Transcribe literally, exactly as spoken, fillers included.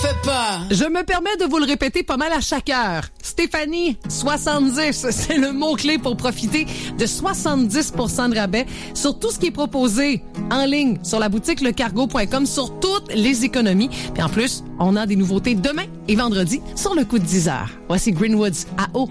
fais pas. Je me permets de vous le répéter pas mal à chaque heure. Stéphanie, soixante-dix, c'est le mot-clé pour profiter de soixante-dix pour cent de rabais sur tout ce qui est proposé en ligne sur la boutique lecargo point com sur toutes les économies. Puis en plus, on a des nouveautés demain et vendredi sur le coup de dix heures. Voici Greenwoods à eau.